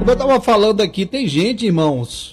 Como eu estava falando aqui, tem gente, irmãos,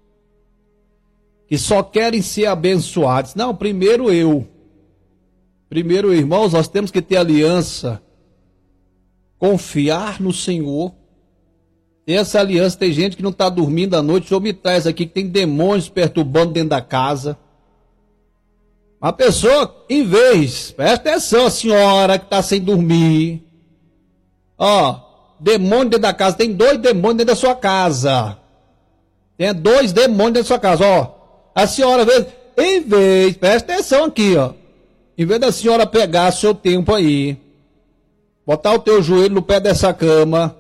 que só querem ser abençoados. Não, primeiro eu. Primeiro, irmãos, nós temos que ter aliança. Confiar no Senhor. Tem essa aliança, tem gente que não está dormindo à noite. O Senhor me traz aqui que tem demônios perturbando dentro da casa. Uma pessoa, em vez, presta atenção, a senhora que está sem dormir. Ó, demônio dentro da casa, tem 2 demônios dentro da sua casa. Tem 2 demônios dentro da sua casa, ó. A senhora, em vez, presta atenção aqui, ó. Em vez da senhora pegar seu tempo aí, botar o teu joelho no pé dessa cama,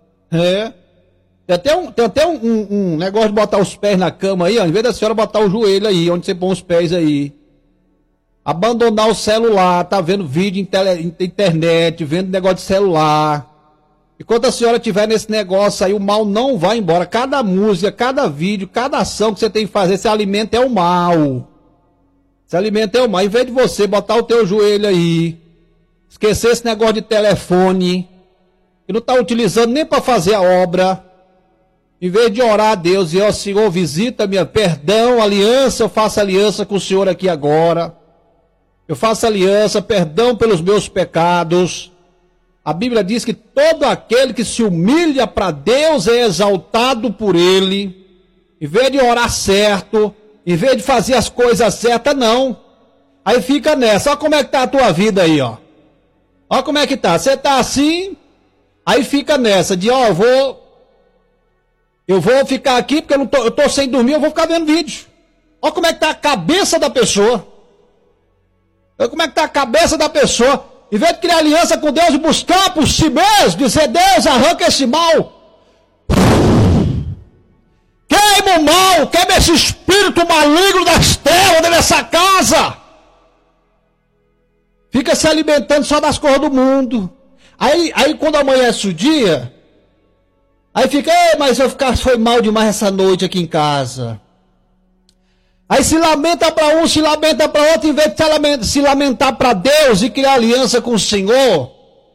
tem até um negócio de botar os pés na cama aí, ó. Em vez da senhora botar o joelho aí, onde você põe os pés aí. Abandonar o celular, tá vendo vídeo internet, vendo negócio de celular. Enquanto a senhora estiver nesse negócio aí, o mal não vai embora. Cada música, cada vídeo, cada ação que você tem que fazer, esse alimento é o mal. Esse alimento é o mal. Em vez de você botar o teu joelho aí, esquecer esse negócio de telefone, que não está utilizando nem para fazer a obra, em vez de orar a Deus e, ó Senhor, visita minha, perdão, aliança, eu faço aliança com o Senhor aqui agora. Eu faço aliança, perdão pelos meus pecados. A Bíblia diz que todo aquele que se humilha para Deus é exaltado por Ele. Em vez de orar certo, em vez de fazer as coisas certas, não. Aí fica nessa. Olha como é que está a tua vida aí, ó. Olha como é que está. Você está assim, aí fica nessa de, ó, eu vou ficar aqui porque eu estou sem dormir, eu vou ficar vendo vídeo. Olha como é que está a cabeça da pessoa. Olha como é que está a cabeça da pessoa. Em vez de criar aliança com Deus e buscar por si mesmo, dizer, Deus, arranca esse mal. Queima o mal, queima esse espírito maligno das trevas dessa casa. Fica se alimentando só das coisas do mundo. Aí quando amanhece o dia, aí fica, mas foi mal demais essa noite aqui em casa. Aí se lamenta para um, se lamenta para outro, em vez de se lamentar para Deus e criar aliança com o Senhor.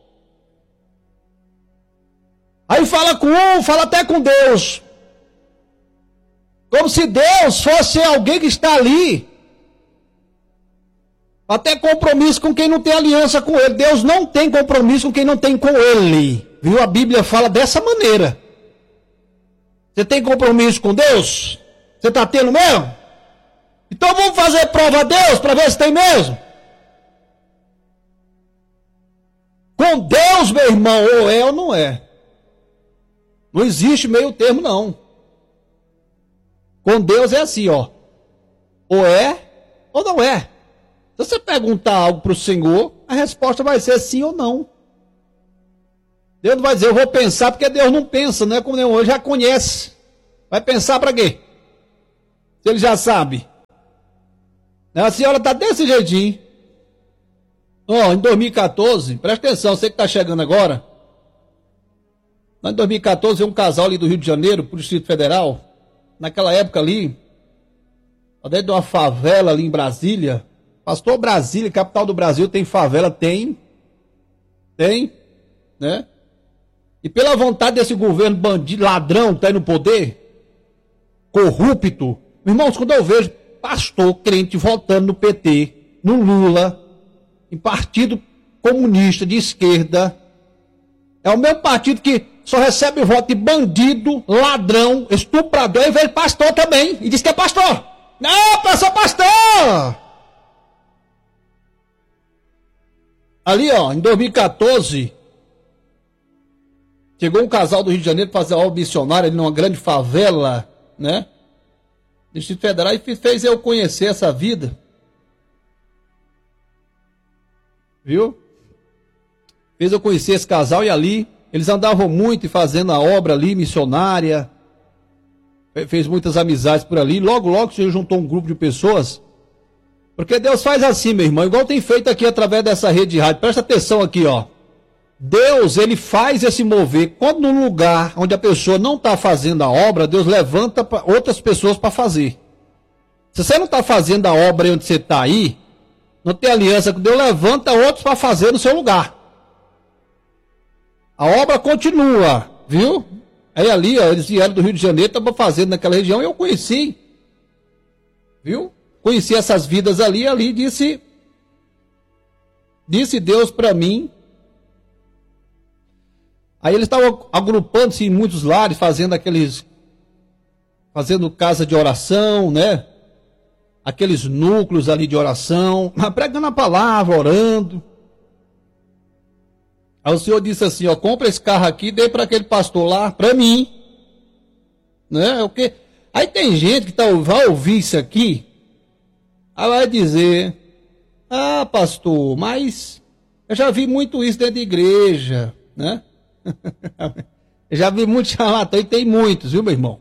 Aí fala com um, fala até com Deus. Como se Deus fosse alguém que está ali. Até compromisso com quem não tem aliança com Ele. Deus não tem compromisso com quem não tem com Ele. Viu? A Bíblia fala dessa maneira. Você tem compromisso com Deus? Você está tendo mesmo? Então vamos fazer prova a Deus para ver se tem mesmo. Com Deus, meu irmão, ou é ou não é. Não existe meio termo, não. Com Deus é assim, ó. Ou é ou não é. Se você perguntar algo para o Senhor, a resposta vai ser sim ou não. Deus não vai dizer, eu vou pensar, porque Deus não pensa, não é como nenhum, ele já conhece. Vai pensar para quê? Se ele já sabe. A senhora está desse jeitinho. Ó, em 2014, presta atenção, você que está chegando agora. Em 2014, um casal ali do Rio de Janeiro, para o Distrito Federal. Naquela época ali, dentro de uma favela ali em Brasília. Pastor, Brasília, capital do Brasil, tem favela? Tem, né? E pela vontade desse governo bandido, ladrão, que está aí no poder, corrupto. Irmãos, quando eu vejo pastor crente votando no PT, no Lula, em partido comunista de esquerda, é o mesmo partido que só recebe voto de bandido, ladrão, estuprador, e veio pastor também, e diz que é pastor. Não, eu sou pastor! Ali, ó, em 2014, chegou um casal do Rio de Janeiro para fazer a obra missionária ali numa grande favela, né? Distrito Federal, e fez eu conhecer essa vida. Viu? Fez eu conhecer esse casal e ali, eles andavam muito e fazendo a obra ali, missionária. Fez muitas amizades por ali. Logo, logo, o Senhor juntou um grupo de pessoas. Porque Deus faz assim, meu irmão, igual tem feito aqui através dessa rede de rádio. Presta atenção aqui, ó. Deus, ele faz esse mover. Quando num lugar onde a pessoa não está fazendo a obra, Deus levanta outras pessoas para fazer. Se você não está fazendo a obra onde você está aí, não tem aliança com Deus, levanta outros para fazer no seu lugar. A obra continua, viu? Aí ali, ó, eles vieram do Rio de Janeiro, estavam fazendo naquela região, e eu conheci. Viu? Conheci essas vidas ali disse Deus para mim. Aí eles estavam agrupando-se em muitos lares, fazendo casa de oração, né? Aqueles núcleos ali de oração, pregando a palavra, orando. Aí o Senhor disse assim, ó, compra esse carro aqui, dê para aquele pastor lá, para mim. Né? Aí tem gente que vai ouvir isso aqui, aí vai dizer, ah, pastor, mas eu já vi muito isso dentro da igreja, né? Eu já vi muito charlatão, e tem muitos, viu, meu irmão?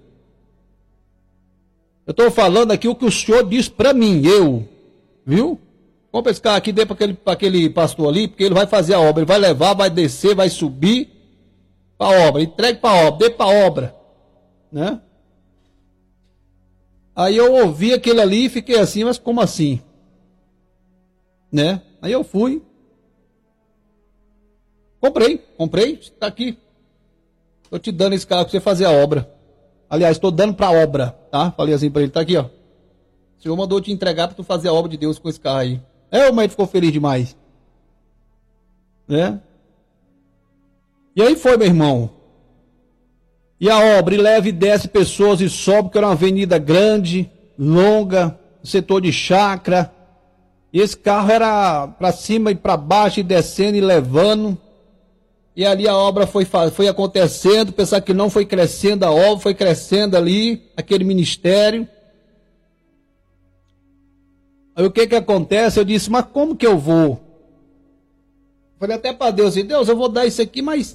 Eu estou falando aqui o que o Senhor disse para mim, viu? Compra esse carro aqui, dê para aquele pastor ali, porque ele vai fazer a obra, ele vai levar, vai descer, vai subir para a obra, entregue para a obra, dê para a obra, né? Aí eu ouvi aquele ali e fiquei assim, mas como assim? Né? Aí eu fui, comprei, está aqui, estou te dando esse carro para você fazer a obra. Aliás, estou dando para a obra, tá? Falei assim para ele, tá aqui, ó. O Senhor mandou te entregar para tu fazer a obra de Deus com esse carro aí. O mãe ficou feliz demais. Né? E aí foi, meu irmão. E a obra, e leva e desce pessoas e sobe, porque era uma avenida grande, longa, setor de chácara. E esse carro era para cima e para baixo, e descendo e levando. E ali a obra foi acontecendo, pensar que não foi crescendo a obra, foi crescendo ali, aquele ministério. Aí o que acontece? Eu disse, mas como que eu vou? Falei até para Deus, assim, Deus, eu vou dar isso aqui, mas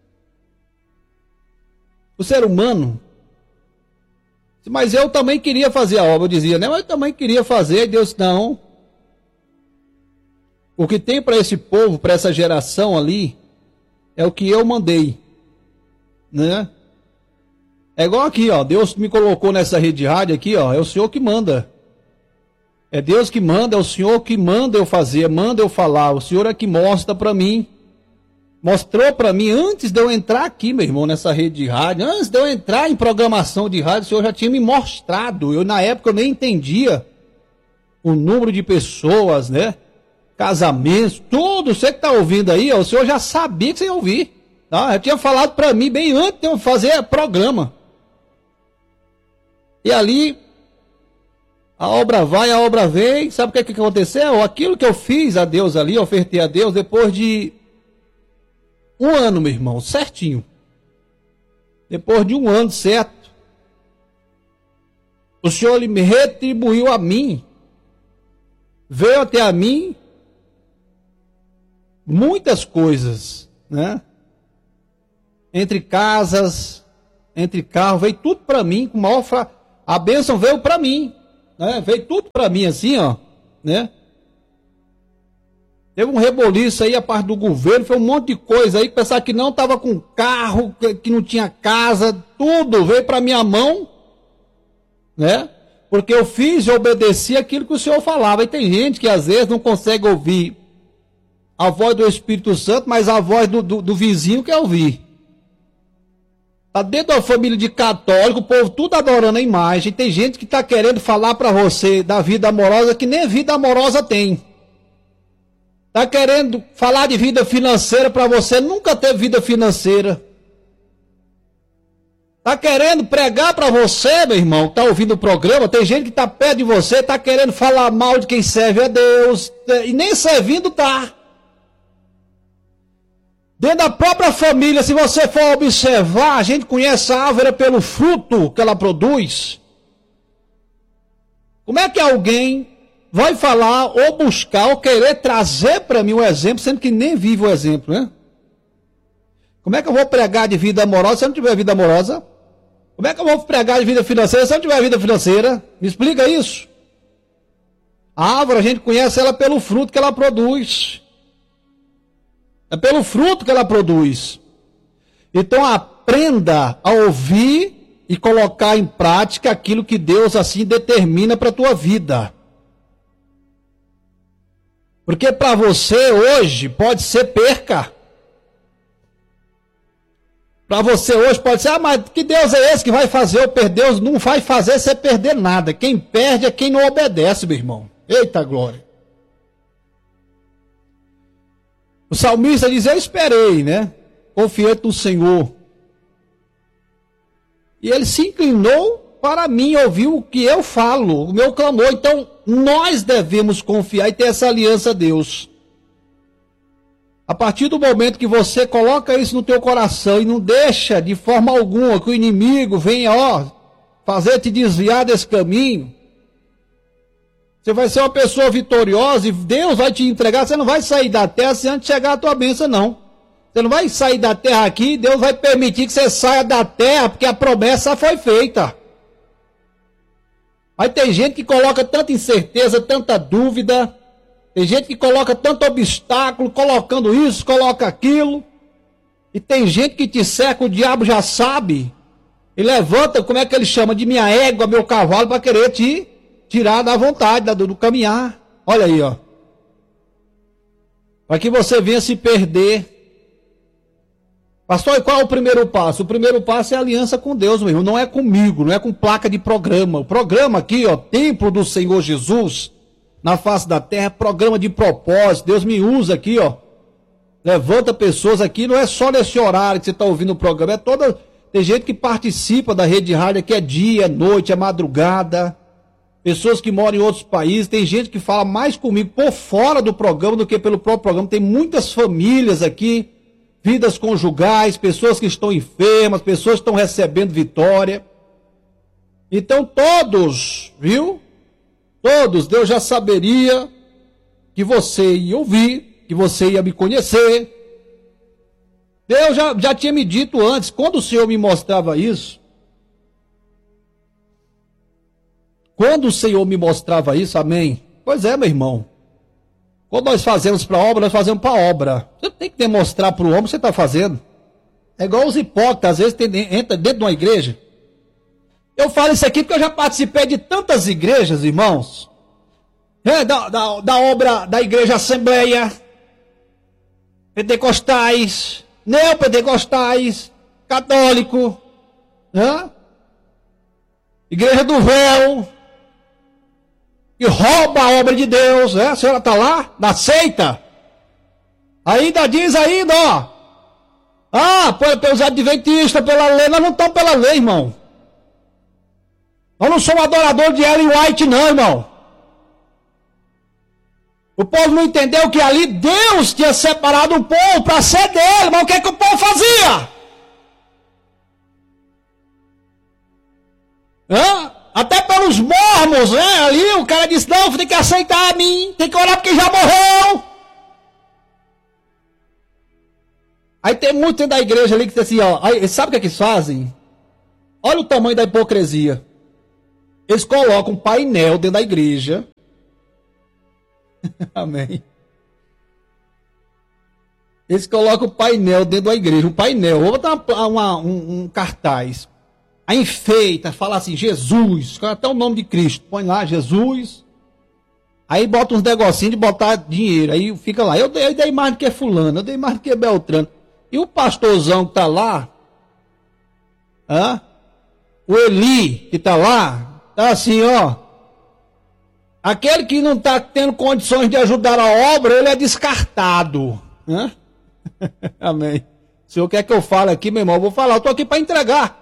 o ser humano, mas eu também queria fazer a obra, eu dizia, né? Mas eu também queria fazer, Deus, não. O que tem para esse povo, para essa geração ali, é o que eu mandei, né? É igual aqui, ó, Deus me colocou nessa rede de rádio aqui, ó, é o Senhor que manda. É Deus que manda, é o Senhor que manda eu fazer, manda eu falar. O Senhor é que mostra para mim. Mostrou para mim antes de eu entrar aqui, meu irmão, nessa rede de rádio. Antes de eu entrar em programação de rádio, o Senhor já tinha me mostrado. Na época, eu nem entendia o número de pessoas, né? Casamentos, tudo. Você que está ouvindo aí, ó, o Senhor já sabia que você ia ouvir. Tá? Já tinha falado para mim bem antes de eu fazer programa. E ali... a obra vai, a obra vem. Sabe o que aconteceu? Aquilo que eu fiz a Deus ali, ofertei a Deus, depois de um ano, meu irmão, certinho. Depois de um ano, certo. O Senhor ele me retribuiu a mim. Veio até a mim muitas coisas, né? Entre casas, entre carros, veio tudo para mim. Com maior a bênção veio para mim. Né? Veio tudo para mim assim, ó, né? Teve um reboliço aí a parte do governo, foi um monte de coisa aí, pensar que não estava com carro, que não tinha casa, tudo veio para minha mão, né? Porque eu fiz e obedeci aquilo que o Senhor falava. E tem gente que às vezes não consegue ouvir a voz do Espírito Santo, mas a voz do vizinho quer ouvir. Está dentro da família de católico, o povo tudo adorando a imagem. Tem gente que está querendo falar para você da vida amorosa que nem vida amorosa tem. Está querendo falar de vida financeira para você, nunca teve vida financeira. Está querendo pregar para você, meu irmão, que está ouvindo o programa. Tem gente que está perto de você, está querendo falar mal de quem serve a Deus. E nem servindo está. Dentro da própria família, se você for observar, a gente conhece a árvore pelo fruto que ela produz. Como é que alguém vai falar, ou buscar, ou querer trazer para mim um exemplo, sendo que nem vive o exemplo, né? Como é que eu vou pregar de vida amorosa se eu não tiver vida amorosa? Como é que eu vou pregar de vida financeira se eu não tiver vida financeira? Me explica isso. A árvore, a gente conhece ela pelo fruto que ela produz. É pelo fruto que ela produz. Então aprenda a ouvir e colocar em prática aquilo que Deus assim determina para a tua vida. Porque para você hoje pode ser perca. Para você hoje pode ser, mas que Deus é esse que vai fazer eu perder? Deus não vai fazer você perder nada. Quem perde é quem não obedece, meu irmão. Eita glória. O salmista diz, eu esperei, né? Confiante no Senhor. E ele se inclinou para mim, ouviu o que eu falo, o meu clamor. Então, nós devemos confiar e ter essa aliança a Deus. A partir do momento que você coloca isso no teu coração e não deixa de forma alguma que o inimigo venha, fazer te desviar desse caminho, você vai ser uma pessoa vitoriosa e Deus vai te entregar. Você não vai sair da terra sem antes chegar a tua bênção, não. Você não vai sair da terra aqui, Deus vai permitir que você saia da terra, porque a promessa foi feita. Mas tem gente que coloca tanta incerteza, tanta dúvida, tem gente que coloca tanto obstáculo, colocando isso, coloca aquilo, e tem gente que te cerca, o diabo já sabe, e levanta, como é que ele chama, de minha égua, meu cavalo, para querer te tirar da vontade, do caminhar. Olha aí, para que você venha se perder. Pastor, e qual é o primeiro passo? O primeiro passo é a aliança com Deus, meu irmão. Não é comigo, não é com placa de programa. O programa aqui, Templo do Senhor Jesus, na face da terra, é programa de propósito. Deus me usa aqui, levanta pessoas aqui, não é só nesse horário que você está ouvindo o programa, tem gente que participa da rede de rádio aqui, é dia, é noite, é madrugada. Pessoas que moram em outros países, tem gente que fala mais comigo por fora do programa do que pelo próprio programa. Tem muitas famílias aqui, vidas conjugais, pessoas que estão enfermas, pessoas que estão recebendo vitória. Então todos, viu? Todos, Deus já saberia que você ia ouvir, que você ia me conhecer. Deus já tinha me dito antes, quando o Senhor me mostrava isso, amém? Pois é, meu irmão. Quando nós fazemos para a obra, nós fazemos para a obra. Você tem que demonstrar para o homem o que você está fazendo. É igual os hipócritas, às vezes entra dentro de uma igreja. Eu falo isso aqui porque eu já participei de tantas igrejas, irmãos. Da obra da igreja Assembleia, pentecostais, neopentecostais, católico, igreja do véu, que rouba a obra de Deus, a senhora está lá, na seita, ainda diz pelos adventistas, pela lei. Nós não estamos pela lei, irmão. Nós não somos adoradores de Ellen White, não, irmão. O povo não entendeu que ali Deus tinha separado o povo para ser dele, mas o que é que o povo fazia? Até pelos mormons, ali o cara disse, não, tem que aceitar a mim, tem que orar porque já morreu. Aí tem muito dentro da igreja ali que diz assim, aí, sabe o que é que eles fazem? Olha o tamanho da hipocrisia. Eles colocam um painel dentro da igreja. Amém. Eles colocam o painel dentro da igreja, um painel, vou botar um cartaz. Aí enfeita, fala assim, Jesus, até o nome de Cristo, põe lá, Jesus. Aí bota uns negocinhos de botar dinheiro, aí fica lá, eu dei mais do que fulano, eu dei mais do que Beltrano. E o pastorzão que está lá, o Eli que está lá, está assim, aquele que não está tendo condições de ajudar a obra, ele é descartado. Amém. O senhor quer que eu fale aqui, meu irmão? Eu vou falar, eu estou aqui para entregar.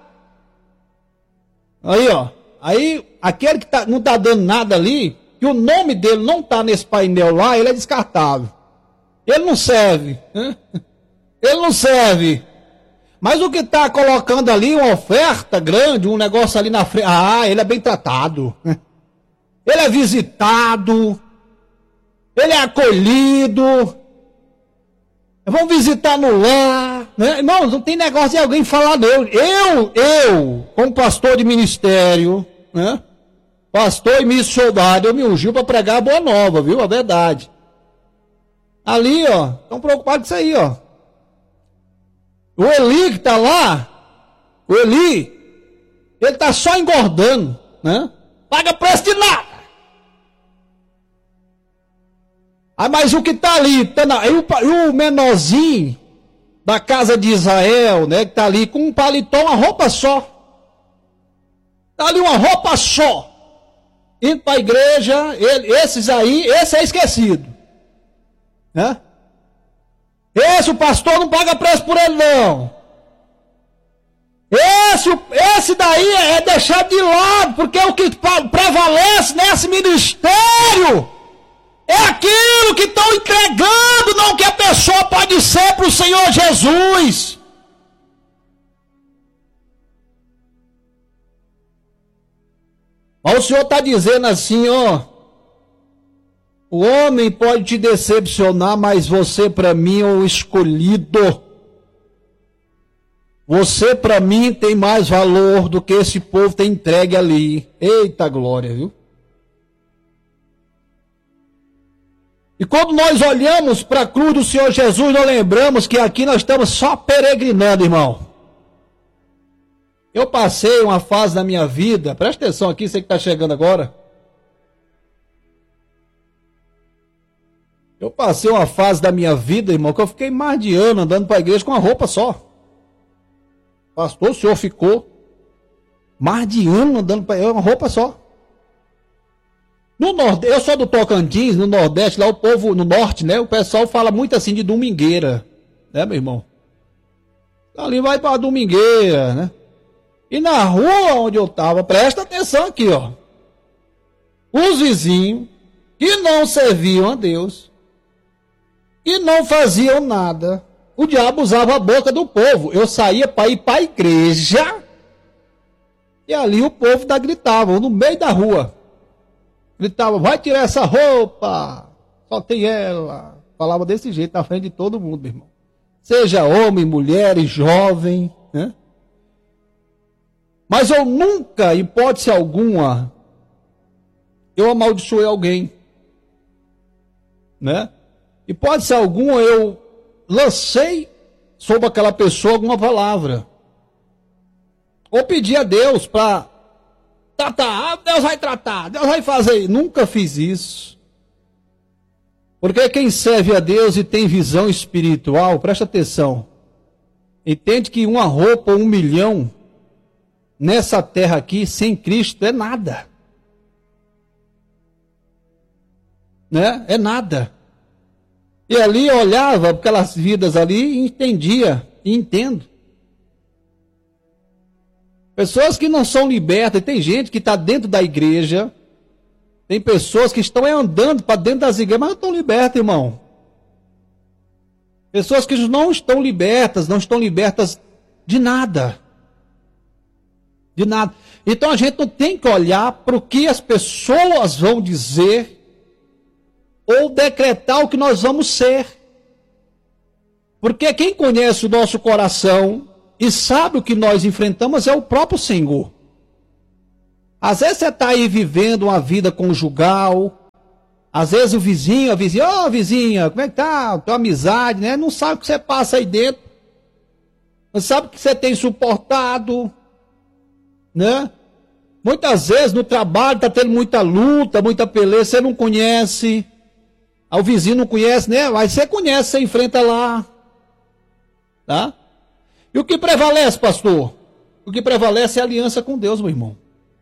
Aí, aí aquele que não está dando nada ali, que o nome dele não está nesse painel lá, ele é descartável. Ele não serve. Ele não serve. Mas o que está colocando ali, uma oferta grande, um negócio ali na frente, ele é bem tratado. Ele é visitado. Ele é acolhido. Vamos visitar no lar. Irmãos, não tem negócio de alguém falar não. Eu, como pastor de ministério, pastor e missionário, eu me ungiu para pregar a boa nova, viu? A verdade. Ali, estão preocupados com isso aí, O Eli que está lá, ele está só engordando, Paga preço de nada. Mas o que está ali, e o menorzinho, da casa de Israel, né, que está ali com um paletó, uma roupa só. Está ali uma roupa só. Indo para a igreja, esse é esquecido. Né? O pastor não paga preço por ele, não. Esse daí é deixado de lado, porque o que prevalece nesse ministério é aquilo que estão entregando, não que a pessoa pode ser para o Senhor Jesus. Mas o Senhor está dizendo assim, ó, o homem pode te decepcionar, mas você para mim é o escolhido. Você para mim tem mais valor do que esse povo tem entregue ali. Eita glória, viu? E quando nós olhamos para a cruz do Senhor Jesus, nós lembramos que aqui nós estamos só peregrinando, irmão. Eu passei uma fase da minha vida, presta atenção aqui, você que está chegando agora. Eu passei uma fase da minha vida, irmão, que eu fiquei mais de ano andando para a igreja com uma roupa só. Pastor, o senhor ficou mais de ano andando para uma roupa só. No Nordeste, eu sou do Tocantins, no Nordeste, lá o povo, no Norte, né? O pessoal fala muito assim de domingueira, né, meu irmão? Ali vai para domingueira, né? E na rua onde eu estava, presta atenção aqui, ó. Os vizinhos que não serviam a Deus, que não faziam nada, o diabo usava a boca do povo. Eu saía para ir para a igreja e ali o povo gritava, no meio da rua. Gritava, vai tirar essa roupa, só tem ela. Falava desse jeito na frente de todo mundo, meu irmão. Seja homem, mulher, jovem, né? Mas eu nunca, hipótese alguma, eu amaldiçoei alguém, né? Hipótese alguma eu lancei sobre aquela pessoa alguma palavra. Ou pedi a Deus para tratar, Deus vai tratar, Deus vai fazer. Nunca fiz isso. Porque quem serve a Deus e tem visão espiritual, presta atenção, entende que uma roupa, 1 milhão, nessa terra aqui, sem Cristo, é nada. Né? É nada. E ali eu olhava aquelas vidas ali e entendia, e entendo. Pessoas que não são libertas, e tem gente que está dentro da igreja, tem pessoas que estão andando para dentro das igrejas, mas não estão libertas, irmão. Pessoas que não estão libertas de nada. De nada. Então a gente não tem que olhar para o que as pessoas vão dizer ou decretar o que nós vamos ser. Porque quem conhece o nosso coração e sabe o que nós enfrentamos é o próprio Senhor. Às vezes você está aí vivendo uma vida conjugal, às vezes o vizinho, a vizinha, ô vizinha, como é que tá? Tua amizade, né? Não sabe o que você passa aí dentro, não sabe o que você tem suportado, né? Muitas vezes no trabalho está tendo muita luta, muita peleja, você não conhece, o vizinho não conhece, né? Mas você conhece, você enfrenta lá, tá? E o que prevalece, pastor? O que prevalece é a aliança com Deus, meu irmão.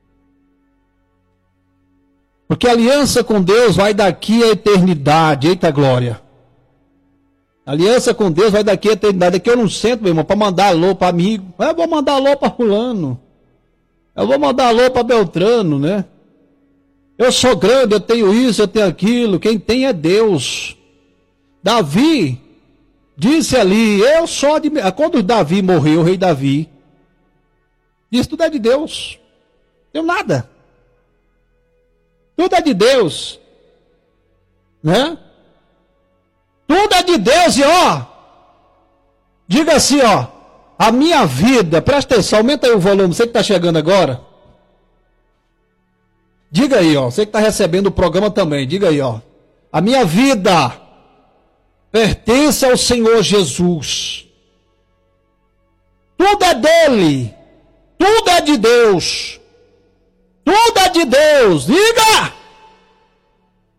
Porque a aliança com Deus vai daqui à eternidade, eita glória. A aliança com Deus vai daqui à eternidade. Aqui eu não sento, meu irmão, para mandar alô para amigo. Eu vou mandar alô para fulano. Eu vou mandar alô para Beltrano, né? Eu sou grande, eu tenho isso, eu tenho aquilo. Quem tem é Deus. Davi disse ali, eu sou de... Quando Davi morreu, o rei Davi, disse, tudo é de Deus. Não tenho nada. Tudo é de Deus. Né? Tudo é de Deus e ó, diga assim, ó, a minha vida, presta atenção, aumenta aí o volume, você que está chegando agora. Diga aí, ó, você que está recebendo o programa também, diga aí, ó. A minha vida pertence ao Senhor Jesus. Tudo é dele. Tudo é de Deus. Tudo é de Deus. Diga!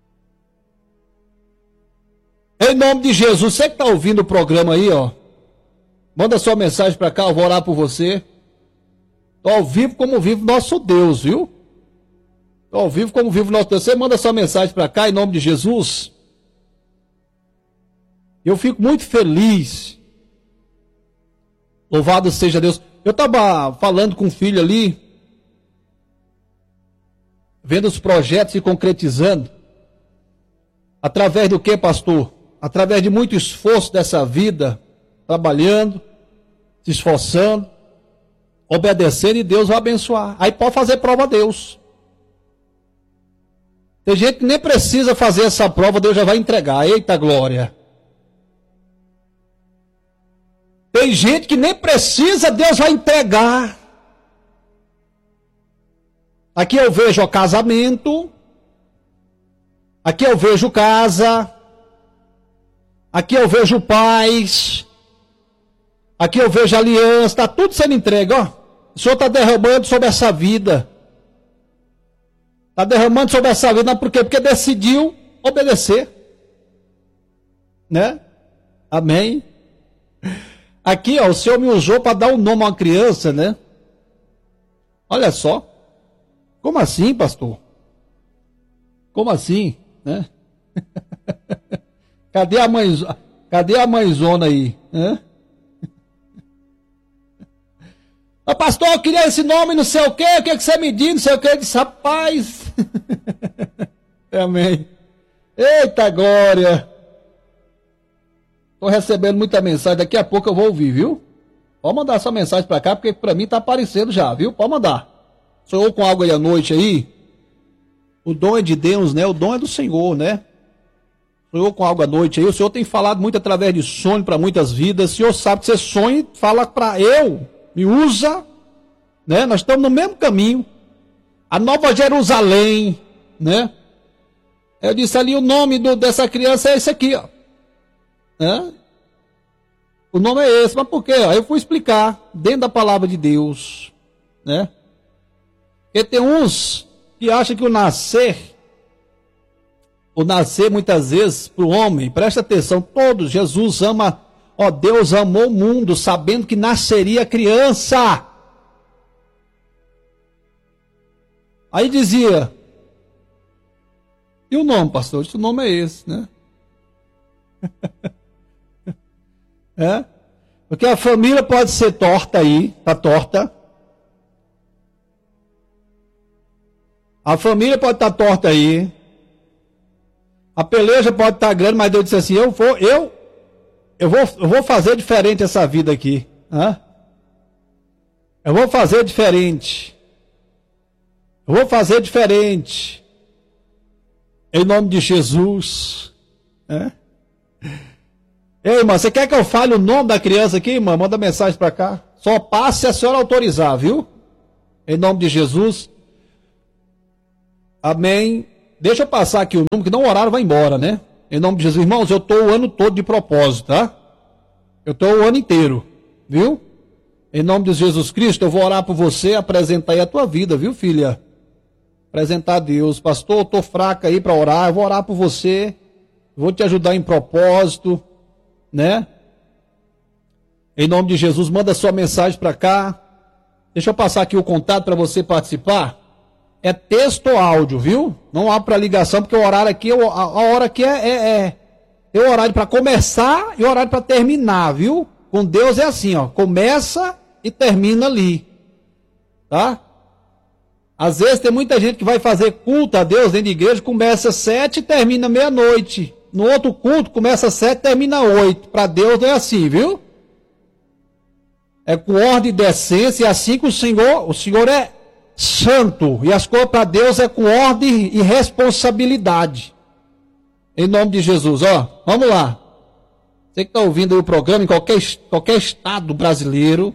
Em nome de Jesus, você que está ouvindo o programa aí, ó. Manda sua mensagem para cá, eu vou orar por você. Estou ao vivo como vive nosso Deus, viu? Estou ao vivo como vive nosso Deus. Você manda sua mensagem para cá em nome de Jesus. Eu fico muito feliz. Louvado seja Deus. Eu estava falando com um filho ali, vendo os projetos se concretizando. Através do que, pastor? Através de muito esforço dessa vida, trabalhando, se esforçando, obedecendo, e Deus vai abençoar. Aí pode fazer prova a Deus. Tem gente que nem precisa fazer essa prova, Deus já vai entregar. Eita glória! Tem gente que nem precisa, Deus vai entregar. Aqui eu vejo o casamento. Aqui eu vejo casa. Aqui eu vejo paz. Aqui eu vejo aliança. Está tudo sendo entregue, ó. O Senhor está derramando sobre essa vida. Está derramando sobre essa vida. Por quê? Porque decidiu obedecer. Né? Amém. Aqui, ó, o Senhor me usou para dar um nome a uma criança, né? Olha só. Como assim, pastor? Como assim, né? Cadê a mãezona aí, né? Ah, pastor, eu queria esse nome, não sei o que você me diz, não sei o que, eu disse, rapaz. Amém. Eita glória. Estou recebendo muita mensagem, daqui a pouco eu vou ouvir, viu? Pode mandar essa mensagem para cá, porque para mim está aparecendo já, viu? Pode mandar. Sonhou com algo aí à noite aí? O dom é de Deus, né? O dom é do Senhor, né? Sonhou com algo à noite aí? O Senhor tem falado muito através de sonho para muitas vidas. O Senhor sabe que você sonha, fala para eu, me usa, né? Nós estamos no mesmo caminho. A Nova Jerusalém, né? Eu disse ali, o nome dessa criança é esse aqui, ó. É? O nome é esse, mas por quê? Aí eu fui explicar dentro da palavra de Deus, né? Porque tem uns que acham que o nascer muitas vezes para o homem, presta atenção, todos, Jesus ama, ó, Deus amou o mundo sabendo que nasceria criança. Aí dizia, e o nome, pastor? O nome é esse, né? É? Porque a família pode ser torta aí, tá torta. A família pode estar torta aí. A peleja pode estar grande, mas Deus disse assim, eu vou fazer diferente essa vida aqui. Hã? Eu vou fazer diferente. Eu vou fazer diferente. Em nome de Jesus. É? Ei, irmã, você quer que eu fale o nome da criança aqui, irmã? Manda mensagem para cá. Só passe se a senhora autorizar, viu? Em nome de Jesus. Amém. Deixa eu passar aqui o número, que não o horário vai embora, né? Em nome de Jesus. Irmãos, eu estou o ano todo de propósito, tá? Eu estou o ano inteiro, viu? Em nome de Jesus Cristo, eu vou orar por você, apresentar aí a tua vida, viu, filha? Apresentar a Deus. Pastor, eu estou fraca aí para orar, eu vou orar por você. Vou te ajudar em propósito, né? Em nome de Jesus, manda sua mensagem para cá. Deixa eu passar aqui o contato para você participar. É texto ou áudio, viu? Não há para ligação, porque o horário aqui, a hora aqui é o horário para começar e o horário para terminar, viu? Com Deus é assim, ó, começa e termina ali, tá? Às vezes tem muita gente que vai fazer culto a Deus dentro de igreja, começa às 7 e termina meia-noite. No outro culto, começa às 7 e termina às 8. Para Deus não é assim, viu? É com ordem e decência, e assim que o Senhor é santo. E as coisas para Deus é com ordem e responsabilidade. Em nome de Jesus, ó, vamos lá. Você que está ouvindo aí o programa em qualquer estado brasileiro,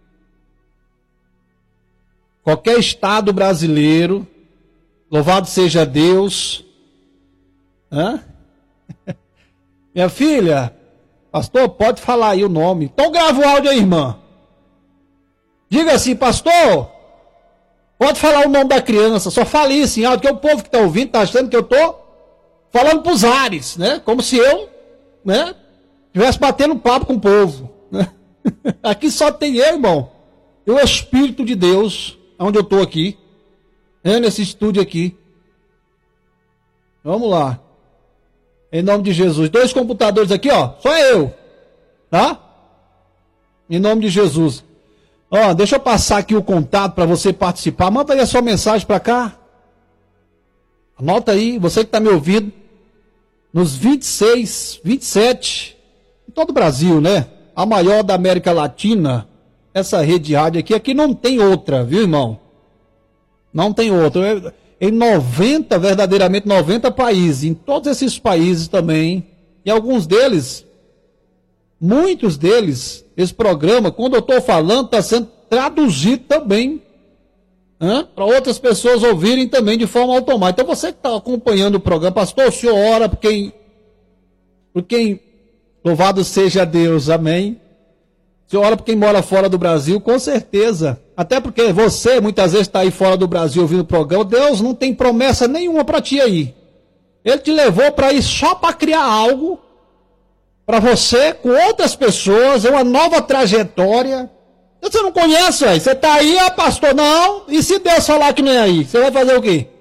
louvado seja Deus. Hã? Minha filha, pastor, pode falar aí o nome. Então grava o áudio aí, irmã. Diga assim, pastor, pode falar o nome da criança, só fale isso em áudio, que o povo que está ouvindo está achando que eu estou falando para os ares, né? Como se eu, né, estivesse batendo papo com o povo, né? Aqui só tem eu, irmão. E o Espírito de Deus, onde eu estou aqui. Nesse estúdio aqui. Vamos lá. Em nome de Jesus. 2 computadores aqui, ó. Só eu. Tá? Em nome de Jesus. Ó, deixa eu passar aqui o contato para você participar. Manda aí a sua mensagem para cá. Anota aí, você que está me ouvindo. Nos 26, 27, em todo o Brasil, né? A maior da América Latina, essa rede de rádio aqui não tem outra, viu, irmão? Não tem outra. Em 90, verdadeiramente 90 países, em todos esses países também, e alguns deles, muitos deles, esse programa, quando eu estou falando, está sendo traduzido também, para outras pessoas ouvirem também de forma automática. Então você que está acompanhando o programa, pastor, o senhor ora por quem, louvado seja Deus, amém? O senhor ora por quem mora fora do Brasil, com certeza. Até porque você muitas vezes está aí fora do Brasil ouvindo o programa. Deus não tem promessa nenhuma para ti aí. Ele te levou para ir só para criar algo para você, com outras pessoas, uma nova trajetória. Você não conhece, aí. Você está aí, pastor, não. E se Deus falar que não é aí, você vai fazer o quê?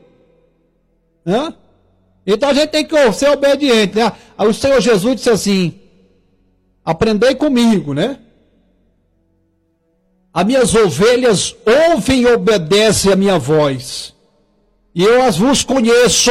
Então a gente tem que ser obediente, né? O Senhor Jesus disse assim: aprendei comigo, né? As minhas ovelhas ouvem e obedecem a minha voz, e eu as vos conheço.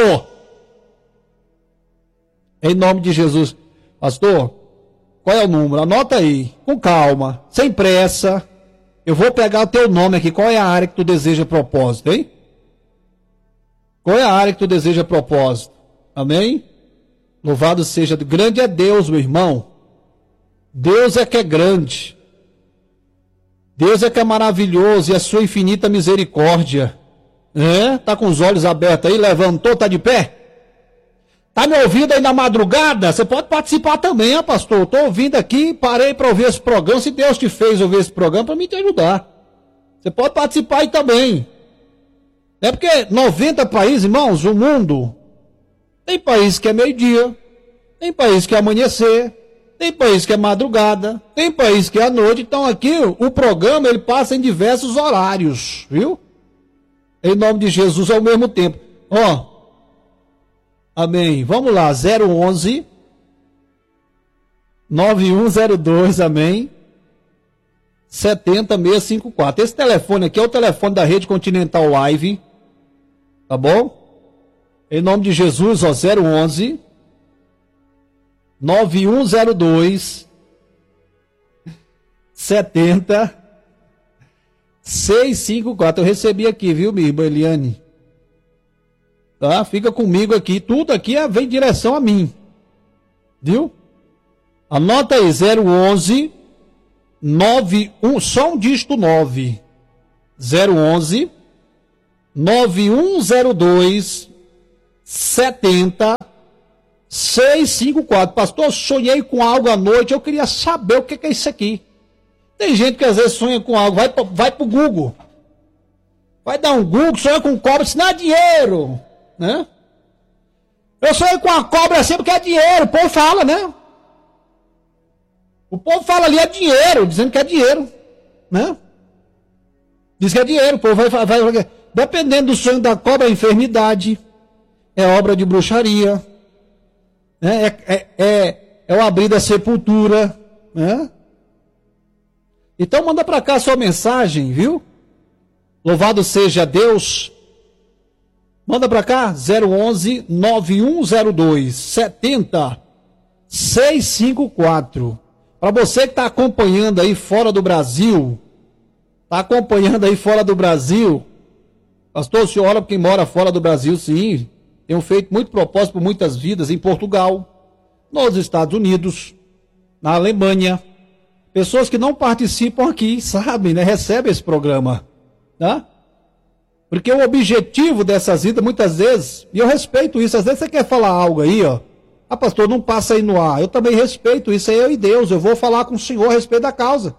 Em nome de Jesus. Pastor, qual é o número? Anota aí, com calma, sem pressa. Eu vou pegar o teu nome aqui. Qual é a área que tu deseja propósito, hein? Qual é a área que tu deseja propósito? Amém? Louvado seja Deus. Grande é Deus, meu irmão. Deus é que é grande. Deus é que é maravilhoso, e a sua infinita misericórdia. Tá com os olhos abertos aí, levantou, tá de pé? Tá me ouvindo aí na madrugada? Você pode participar também, pastor. Estou ouvindo aqui, parei para ouvir esse programa. Se Deus te fez ouvir esse programa, para me te ajudar. Você pode participar aí também. É porque 90 países, irmãos, o mundo, tem país que é meio-dia, tem país que é amanhecer, tem país que é madrugada, tem país que é à noite. Então aqui o programa ele passa em diversos horários, viu? Em nome de Jesus ao mesmo tempo. Amém. Vamos lá, 011 9102, amém, 70654. Esse telefone aqui é o telefone da Rede Continental Live, tá bom? Em nome de Jesus, 011 9102 70654. Eu recebi aqui, viu, minha irmã Eliane? Tá? Fica comigo aqui. Tudo aqui vem em direção a mim. Viu? Anota aí, 011 91, só um dígito 9. 011 9102 70654. Pastor, eu sonhei com algo à noite, eu queria saber o que é isso aqui. Tem gente que às vezes sonha com algo, vai pro Google. Vai dar um Google, sonha com cobra, isso não é dinheiro. Né? Eu sonho com a cobra assim porque é dinheiro, o povo fala, né? O povo fala ali é dinheiro, dizendo que é dinheiro, né? Diz que é dinheiro, o povo vai dependendo do sonho da cobra, é enfermidade, é obra de bruxaria, né? É o abrir da sepultura, né? Então manda para cá a sua mensagem, viu? Louvado seja Deus. Manda para cá, 011 9102 70654. Para você que está acompanhando aí fora do Brasil, pastor, o senhor ora para quem mora fora do Brasil, sim. Tenho feito muito propósito por muitas vidas em Portugal, nos Estados Unidos, na Alemanha. Pessoas que não participam aqui, sabem, né? Recebem esse programa, tá? Porque o objetivo dessas vidas, muitas vezes, e eu respeito isso, às vezes você quer falar algo aí, pastor, não passa aí no ar. Eu também respeito isso, é eu e Deus, eu vou falar com o senhor a respeito da causa.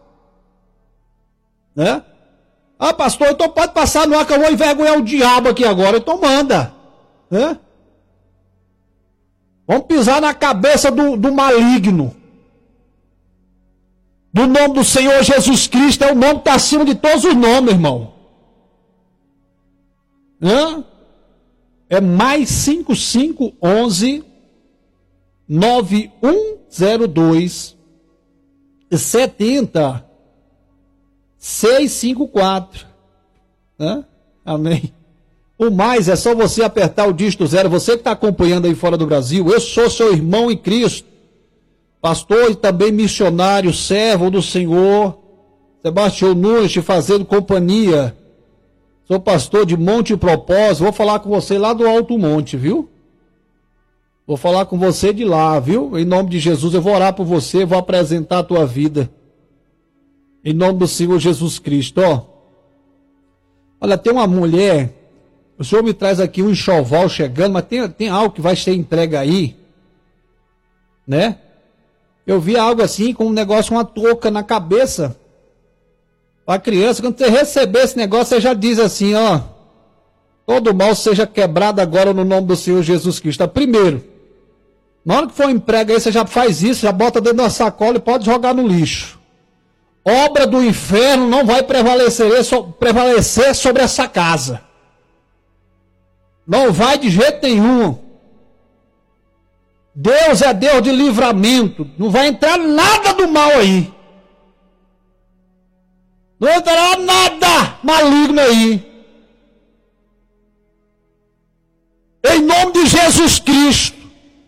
Né? Pastor, então pode passar no ar que eu vou envergonhar o diabo aqui agora, então manda. Né? Vamos pisar na cabeça do maligno. do nome do Senhor Jesus Cristo, é o nome que está acima de todos os nomes, irmão. Hã? É mais 5511 9102 70 654. Hã? Amém. O mais é só você apertar o dígito 0. Você que está acompanhando aí fora do Brasil, eu sou seu irmão em Cristo, pastor e também missionário, servo do Senhor, Sebastião Nunes, te fazendo companhia. Sou pastor de Monte Propósito. Vou falar com você lá do Alto Monte, viu? Vou falar com você de lá, viu? Em nome de Jesus, eu vou orar por você, vou apresentar a tua vida. Em nome do Senhor Jesus Cristo, ó. Olha, tem uma mulher, o Senhor me traz aqui um enxoval chegando, mas tem algo que vai ser entregue aí, né? Eu vi algo assim, com um negócio, uma touca na cabeça, para criança. Quando você receber esse negócio, você já diz assim, ó, todo mal seja quebrado agora no nome do Senhor Jesus Cristo. Primeiro, na hora que for emprego aí, você já faz isso, já bota dentro da sacola e pode jogar no lixo. Obra do inferno não vai prevalecer sobre essa casa. Não vai de jeito nenhum. Deus é Deus de livramento. Não vai entrar nada do mal aí. Não entrará nada maligno aí. Em nome de Jesus Cristo.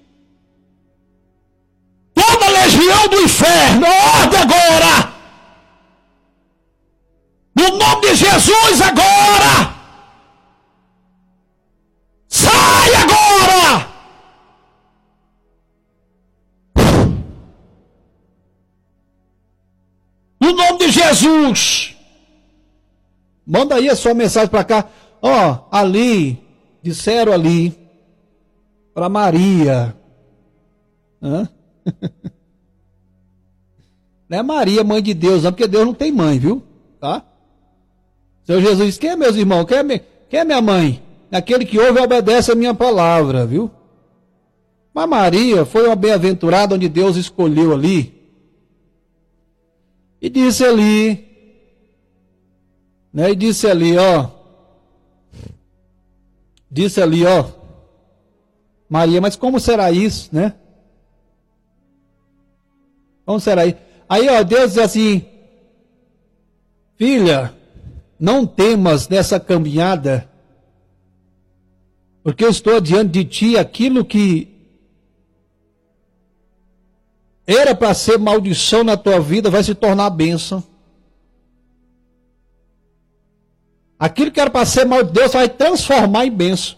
Toda legião do inferno, ordem agora. No nome de Jesus agora. Sai agora. No nome de Jesus. Manda aí a sua mensagem para cá. Ó, ali, disseram ali, para Maria. Hã? Não é Maria, mãe de Deus, não, porque Deus não tem mãe, viu? Tá? Senhor Jesus, quem é meus irmãos? Quem é minha mãe? Aquele que ouve e obedece a minha palavra, viu? Mas Maria foi uma bem-aventurada onde Deus escolheu ali. E disse ali, né? E disse ali, ó. Disse ali, ó. Maria, mas como será isso, né? Como será isso? Aí, ó, Deus diz assim: filha, não temas nessa caminhada, porque eu estou diante de ti aquilo que era para ser maldição na tua vida, vai se tornar bênção. Aquilo que era para ser mal, Deus vai transformar em bênção.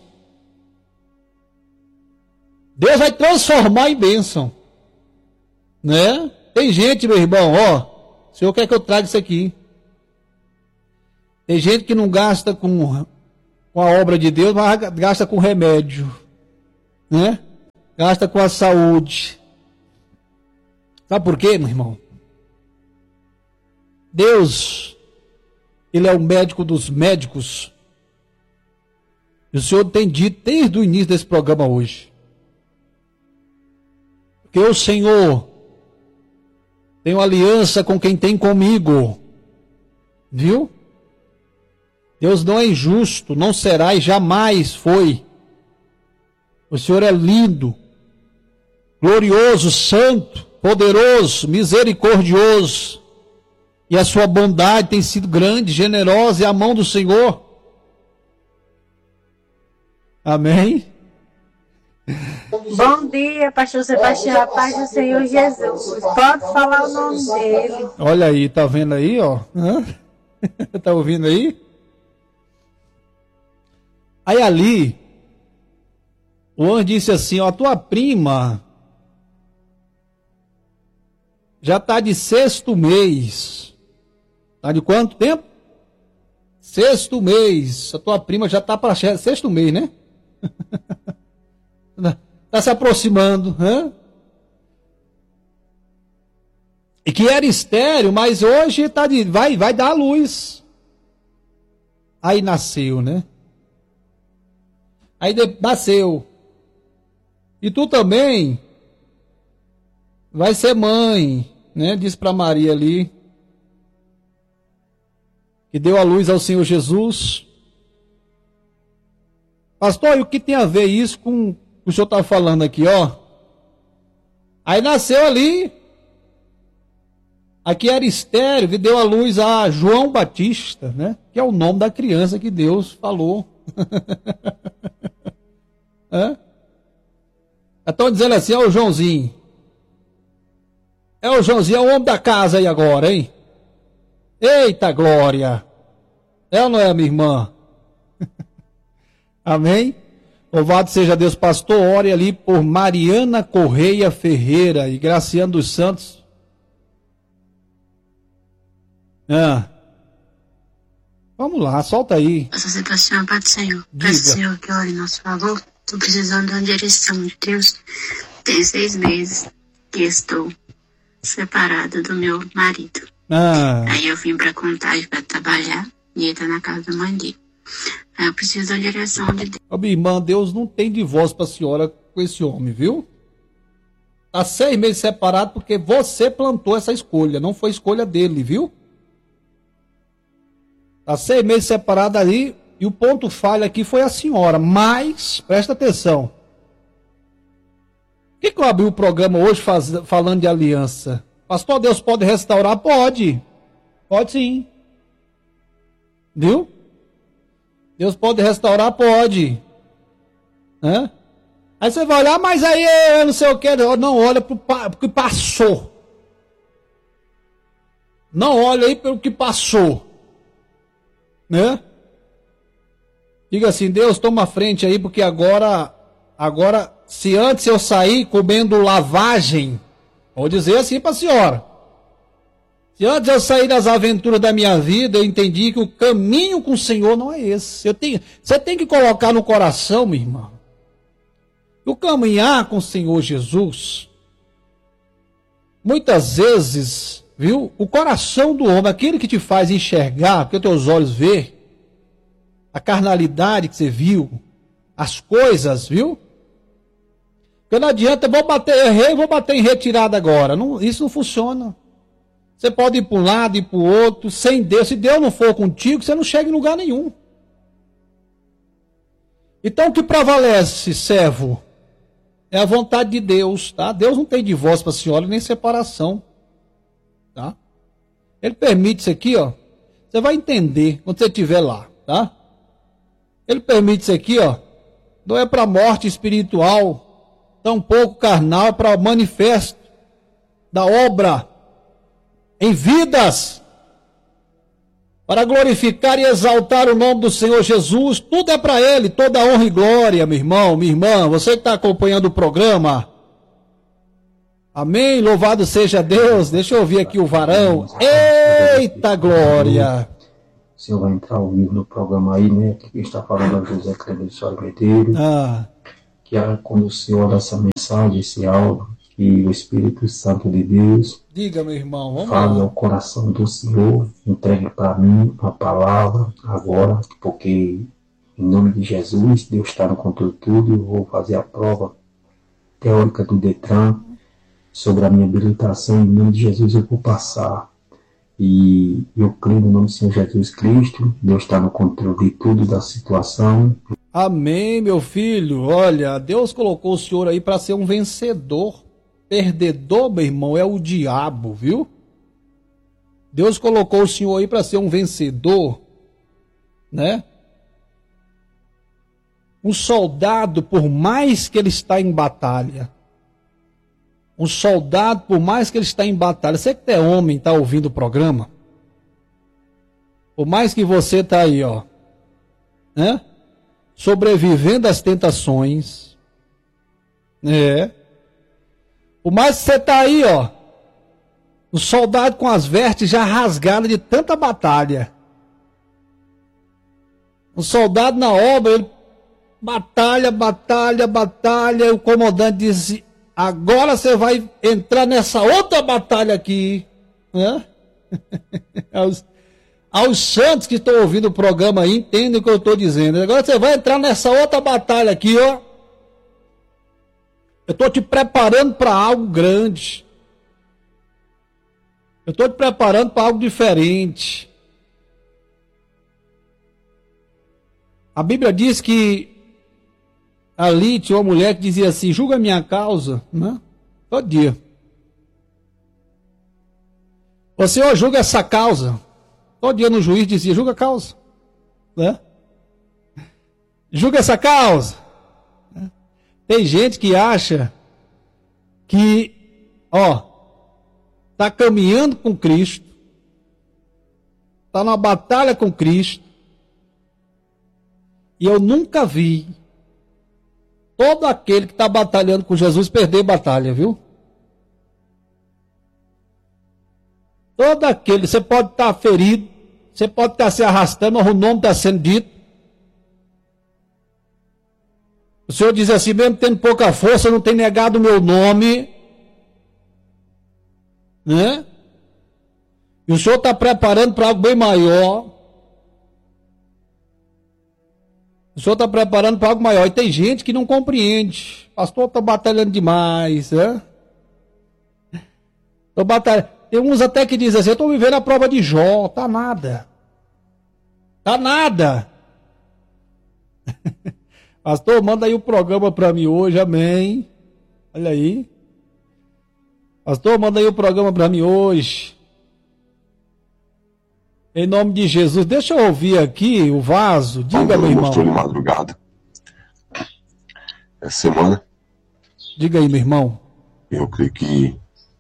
Deus vai transformar em bênção. Né? Tem gente, meu irmão, ó, o Senhor quer que eu traga isso aqui. Tem gente que não gasta com a obra de Deus, mas gasta com remédio, né? Gasta com a saúde. Sabe por quê, meu irmão? Deus, Ele é o médico dos médicos. E o Senhor tem dito desde o início desse programa hoje. Porque o Senhor tem uma aliança com quem tem comigo. Viu? Deus não é injusto, não será e jamais foi. O Senhor é lindo, glorioso, santo, poderoso, misericordioso. E a sua bondade tem sido grande, generosa, e a mão do Senhor. Amém? Bom dia, pastor Sebastião, a paz do Senhor Jesus. Pode falar o nome dele. Olha aí, tá vendo aí, ó? Tá ouvindo aí? Aí ali, o anjo disse assim, ó, a tua prima já está de 6º mês. Está de quanto tempo? 6º mês. A tua prima já está para 6º mês, né? Está se aproximando. Né? E que era estéril, mas hoje tá vai dar a luz. Aí nasceu, né? Aí nasceu. E tu também vai ser mãe. né? Diz para Maria ali que deu a luz ao Senhor Jesus. Pastor, e o que tem a ver isso com o que o senhor está falando aqui, ó? Aí nasceu ali, aqui era estéril, que deu a luz a João Batista, né? Que é o nome da criança que Deus falou. Estão dizendo assim, é o Joãozinho. É o Joãozinho, é o homem da casa aí agora, hein? Eita glória! É ou não é, minha irmã? Amém? Louvado seja Deus, pastor. Ore ali por Mariana Correia Ferreira e Graciano dos Santos. Vamos lá, solta aí. Pastor Sebastião, Pai do Senhor. Peço ao Senhor que ore em nosso favor. Estou precisando de uma direção de Deus. Tem 6 meses que estou separada do meu marido. Aí eu vim para Contagem para trabalhar e ele está na casa da mãe dele. Aí eu preciso da direção de Deus. Ô, minha irmã, Deus não tem divórcio para a senhora com esse homem, viu? Está 6 meses separado porque você plantou essa escolha, não foi escolha dele, viu? Está 6 meses separado ali e o ponto falho aqui foi a senhora. Mas, presta atenção. Por que eu abri o programa hoje falando de aliança? Pastor, Deus pode restaurar? Pode. Pode sim. Viu? Deus pode restaurar? Pode. Aí você vai olhar, mas aí eu não sei o que. Não, olha para o que passou. Não olha aí pelo que passou. Né? Diga assim, Deus, toma a frente aí, porque agora, se antes eu sair comendo lavagem, vou dizer assim para a senhora, se antes eu sair das aventuras da minha vida, eu entendi que o caminho com o Senhor não é esse. Você tem que colocar no coração, minha irmã, o caminhar com o Senhor Jesus, muitas vezes, viu, o coração do homem, aquele que te faz enxergar, porque teus olhos vê, a carnalidade que você viu, as coisas, viu? Porque não adianta, vou bater em retirada agora. Não, isso não funciona. Você pode ir para um lado e para o outro, sem Deus. Se Deus não for contigo, você não chega em lugar nenhum. Então o que prevalece, servo, é a vontade de Deus, tá? Deus não tem divórcio para a senhora, nem separação, tá? Ele permite isso aqui, ó. Você vai entender quando você estiver lá, tá? Ele permite isso aqui, ó. Não é para morte espiritual, tampouco carnal, é para manifesto da obra em vidas, para glorificar e exaltar o nome do Senhor Jesus. Tudo é para Ele, toda honra e glória, meu irmão, minha irmã, você que está acompanhando o programa. Amém, louvado seja Deus. Deixa eu ouvir aqui o varão. Eita glória! O senhor vai entrar ao vivo no programa aí, né? Que quem está falando é o José Cleber Soares Medeiros. Que quando o senhor dá essa mensagem, esse áudio, que o Espírito Santo de Deus, diga, meu irmão, vamos fale lá. ao coração do Senhor, entregue para mim a palavra agora, porque em nome de Jesus, Deus está no controle de tudo. Eu vou fazer a prova teórica do Detran sobre a minha habilitação. Em nome de Jesus eu vou passar. E eu creio no nome do Senhor Jesus Cristo. Deus está no controle de tudo, da situação. Amém, meu filho. Olha, Deus colocou o senhor aí para ser um vencedor. Perdedor, meu irmão, é o diabo, viu? Deus colocou o senhor aí para ser um vencedor, né? Um soldado, por mais que ele está em batalha, um soldado, por mais que ele está em batalha, você que é homem, está ouvindo o programa, por mais que você está aí, ó, né? Sobrevivendo às tentações, por mais que você está aí, ó, o soldado com as vestes já rasgadas de tanta batalha, o soldado na obra, ele batalha, o comandante diz: agora você vai entrar nessa outra batalha aqui, né? Aos santos que estão ouvindo o programa aí, entendem o que eu estou dizendo. Agora você vai entrar nessa outra batalha aqui, ó. Eu estou te preparando para algo grande. Eu estou te preparando para algo diferente. A Bíblia diz que ali tinha uma mulher que dizia assim, julga a minha causa, né? Todo dia. O Senhor julga essa causa. Todo dia no juiz dizia, julga a causa. Né? Julga essa causa. Tem gente que acha que, está caminhando com Cristo, está numa batalha com Cristo, e eu nunca vi todo aquele que está batalhando com Jesus perder batalha, viu? Todo aquele, você pode estar ferido, você pode estar se arrastando, mas o nome está sendo dito. O Senhor diz assim, mesmo tendo pouca força, não tem negado o meu nome, né? E o Senhor está preparando para algo bem maior. O Senhor está preparando para algo maior. E tem gente que não compreende. Pastor, estou batalhando demais, né? Estou batalhando. Tem uns até que dizem assim, eu estou vivendo a prova de Jó. Tá nada. Tá nada. Pastor, manda aí o programa para mim hoje, amém. Olha aí. Pastor, manda aí o programa para mim hoje. Em nome de Jesus. Deixa eu ouvir aqui o vaso. Diga, meu irmão. Mostrou de madrugada. Essa semana. Diga aí, meu irmão. Eu creio que...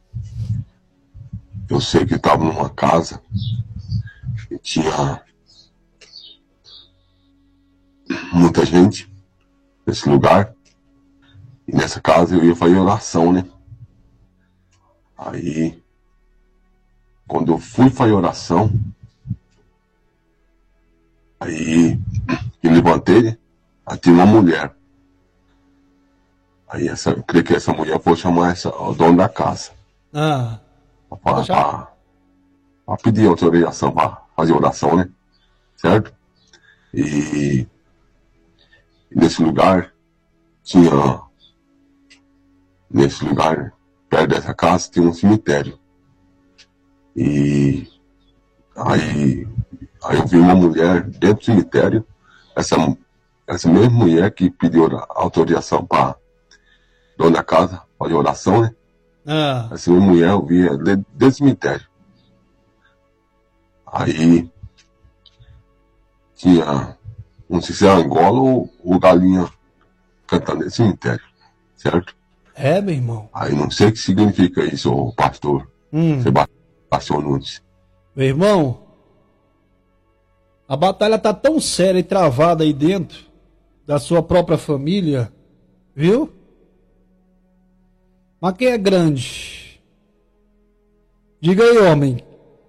Eu sei que estava numa casa e tinha muita gente nesse lugar. E nessa casa eu ia fazer oração, né? Aí, quando eu fui fazer oração, aí eu levantei, né? Aí tinha uma mulher. Aí eu creio que essa mulher foi chamar o dono da casa. Para pedir autorização para fazer oração, né? Certo? E nesse lugar perto dessa casa, tinha um cemitério. E aí eu vi uma mulher dentro do cemitério, essa mesma mulher que pediu autorização para dona da casa fazer oração, né? Essa mesma mulher eu vi dentro do cemitério. Aí tinha, não sei se é Angola ou galinha cantando nesse cemitério, certo? É, meu irmão. Aí não sei o que significa isso, pastor Sebastião Nunes. Meu irmão, a batalha está tão séria e travada aí dentro da sua própria família, viu? Mas quem é grande? Diga aí, homem.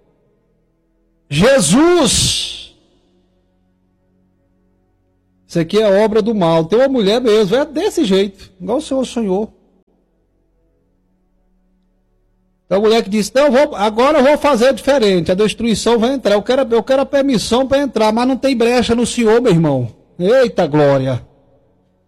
Jesus! Isso aqui é obra do mal. Tem uma mulher mesmo, é desse jeito, igual o Senhor sonhou. Então a mulher que disse, não, agora eu vou fazer diferente, a destruição vai entrar, eu quero a permissão para entrar, mas não tem brecha no Senhor, meu irmão. Eita glória!